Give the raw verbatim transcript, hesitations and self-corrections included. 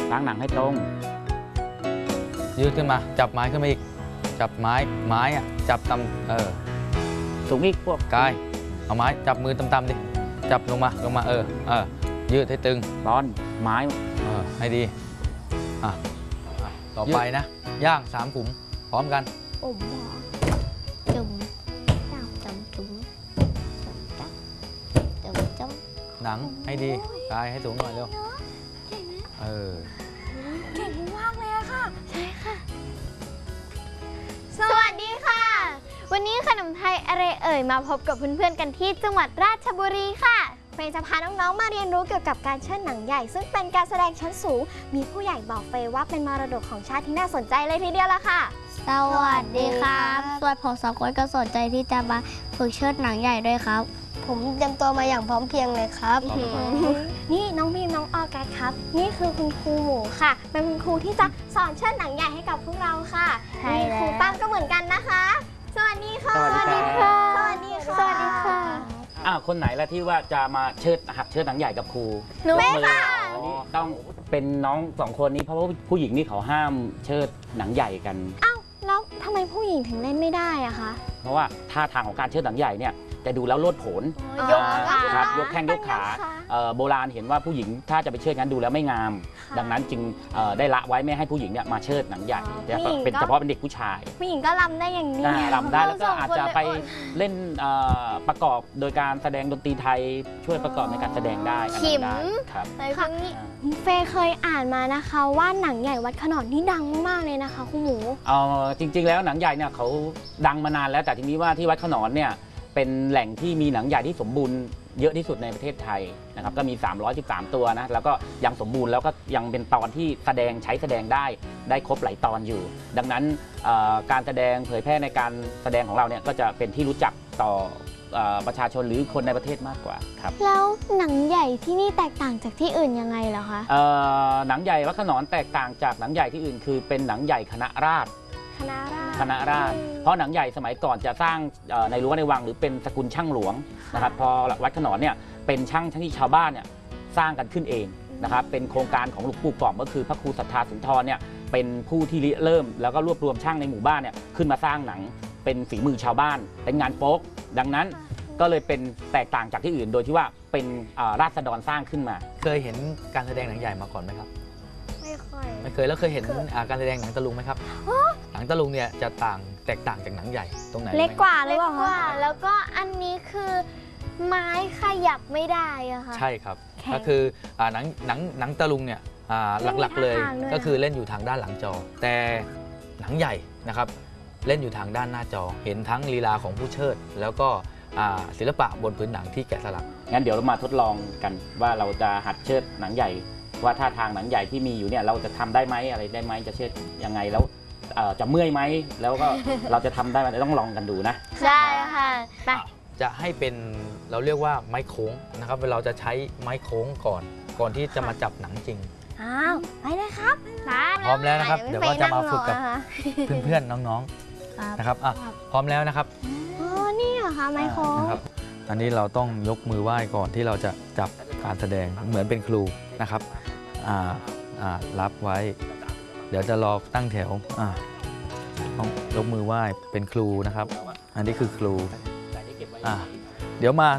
ล้างหนังให้ตรงยืดขึ้นมาจับไม้ขึ้นมาอีกจับไม้ไม้อะจับตำเออสูงอีกพวกกายเอาไม้จับมือต่ำๆดิจับลงมาลงมาเออเออยืดให้ตึงร้อนไม้เออให้ดีอ่ะต่อไปนะย่างสามขุมพร้อมกันจุ่มจุ่มจ้าจุ่มจุ่มจุ่มจุ่มหนังให้ดีกายให้สูงหน่อยเร็วเออเก่งมากเลยค่ะใช่ค่ะสวัสดีค่ะวันนี้ขนมไทยอะไรเอ่ยมาพบกับเพื่อนๆกันที่จังหวัดราชบุรีค่ะเฟย์จะพาน้องๆมาเรียนรู้เกี่ยวกับการเชิดหนังใหญ่ซึ่งเป็นการแสดงชั้นสูงมีผู้ใหญ่บอกเฟย์ว่าเป็นมรดกของชาติที่น่าสนใจเลยทีเดียวละค่ะสวัสดีครับส่วนผมสองคนก็สนใจที่จะมาฝึกเชิดหนังใหญ่ด้วยครับผมเตรียมตัวมาอย่างพร้อมเพรียงเลยครับนี่น้องพิมน้องออกัสครับนี่คือคุณครูหมูค่ะเป็นคุณครูที่จะสอนเชิดหนังใหญ่ให้กับพวกเราค่ะมีครูปั้มก็เหมือนกันนะคะสวัสดีค่ะสวัสดีค่ะสวัสดีค่ะสวัสดีค่ะอ้าวคนไหนละที่ว่าจะมาเชิดหัดเชิดหนังใหญ่กับครูหนูค่ะอันนี้ต้องเป็นน้องสองคนนี้เพราะว่าผู้หญิงนี่เขาห้ามเชิดหนังใหญ่กันอ้าวแล้วทำไมผู้หญิงถึงเล่นไม่ได้อะคะเพราะว่าท่าทางของการเชิดหนังใหญ่เนี่ยจะดูแล้วโลดโผนยกครับยกแข้งยกขาโบราณเห็นว่าผู้หญิงถ้าจะไปเชิดงั้นดูแล้วไม่งามดังนั้นจึงได้ละไว้ไม่ให้ผู้หญิงเนี่ยมาเชิดหนังใหญ่เป็นเฉพาะเป็นเด็กผู้ชายผู้หญิงก็รำได้อย่างนี้รำได้แล้วก็อาจจะไปเล่นประกอบโดยการแสดงดนตรีไทยช่วยประกอบในการแสดงได้ขิมครับเฟย์เคยอ่านมานะคะว่าหนังใหญ่วัดขนอนนี่ดังมากเลยนะคะคุณหมูจริงๆแล้วหนังใหญ่เนี่ยเขาดังมานานแล้วแต่ทีนี้ว่าที่วัดขนอนเนี่ยเป็นแหล่งที่มีหนังใหญ่ที่สมบูรณ์เยอะที่สุดในประเทศไทยนะครับก็มีสามร้อยสิบสามตัวนะแล้วก็ยังสมบูรณ์แล้วก็ยังเป็นตอนที่แสดงใช้แสดงได้ได้ครบหลายตอนอยู่ดังนั้นการแสดงเผยแพร่ในการแสดงของเราเนี่ยก็จะเป็นที่รู้จักต่อประชาชนหรือคนในประเทศมากกว่าครับแล้วหนังใหญ่ที่นี่แตกต่างจากที่อื่นยังไงเหรอคะหนังใหญ่วัดขนอนแตกต่างจากหนังใหญ่ที่อื่นคือเป็นหนังใหญ่คณะราษฎรคณะราษฎรคณะราษฎรเพราะหนังใหญ่สมัยก่อนจะสร้างในรั้วในวังหรือเป็นสกุลช่างหลวงนะครับพอวัดขนอนเนี่ยเป็นช่างที่ชาวบ้านเนี่ยสร้างกันขึ้นเองนะครับเป็นโครงการของหลวงปู่ก่อมก็คือพระครูศรัทธาสุนทรเนี่ยเป็นผู้ที่ริเริ่มแล้วก็รวบรวมช่างในหมู่บ้านเนี่ยขึ้นมาสร้างหนังเป็นฝีมือชาวบ้านเป็นงานโป๊กดังนั้นก็เลยเป็นแตกต่างจากที่อื่นโดยที่ว่าเป็นราษฎรสร้างขึ้นมาเคยเห็นการแสดงหนังใหญ่มาก่อนไหมครับไม่ค่อยไม่เคยแล้วเคยเห็นการแสดงหนังตะลุงไหมครับหนังตะลุงเนี่ยจะต่างแตกต่างจากหนังใหญ่ตรงไหนเล็กกว่าเล็กกว่าแล้วก็อันนี้คือไม้ขยับไม่ได้อะค่ะใช่ครับก็คือหนังหนังหนังตะลุงเนี่ยหลักๆเลยก็คือเล่นอยู่ทางด้านหลังจอแต่หนังใหญ่นะครับเล่นอยู่ทางด้านหน้าจอเห็นทั้งลีลาของผู้เชิดแล้วก็ศิลปะบนพื้นหนังที่แกะสลักงั้นเดี๋ยวเรามาทดลองกันว่าเราจะหัดเชิดหนังใหญ่ว่าท่าทางหนังใหญ่ที่มีอยู่เนี่ยเราจะทำได้ไหมอะไรได้ไหมจะเชิดยังไงแล้วจะเมื่อยไหมแล้วก็เราจะทำได้ไหมต้องลองกันดูนะใช่ค่ะจะให้เป็นเราเรียกว่าไม้โค้งนะครับเราจะใช้ไม้โค้งก่อนก่อนที่จะมาจับหนังจริงอ้าวไปเลยครับพร้อมแล้วนะครับเดี๋ยวก็จะมาฝึกกับเพื่อนๆน้องๆนะครับอ่ะพร้อมแล้วนะครับอ๋อนี่เหรอคะไม้โค้งนะครับอันนี้เราต้องยกมือไหว้ก่อนที่เราจะจับการแสดงเหมือนเป็นครูนะครับอ่าอ่ารับไว้เดี๋ยวจะรอตั้งแถวอ่าต้องยกมือไหว้เป็นครูนะครับอันนี้คือครูอ่าเดี๋ยวมา